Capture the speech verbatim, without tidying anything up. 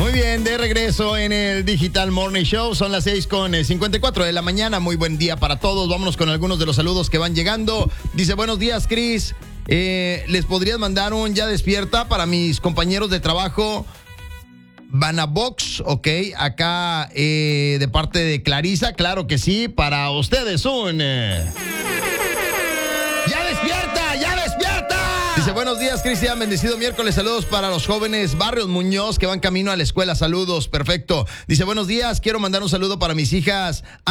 Muy bien, de regreso en el Digital Morning Show. Son las seis con cincuenta y cuatro de la mañana. Muy buen día para todos. Vámonos con algunos de los saludos que van llegando. Dice, buenos días, Cris. Eh, ¿Les podrías mandar un ya despierta para mis compañeros de trabajo? Vanabox, ok, acá eh, de parte de Clarisa, claro que sí, para ustedes un... Eh... ¡Ya despierta! ¡Ya despierta! Dice, buenos días, Cristian, bendecido miércoles, saludos para los jóvenes Barrios Muñoz que van camino a la escuela, saludos, perfecto. Dice, buenos días, quiero mandar un saludo para mis hijas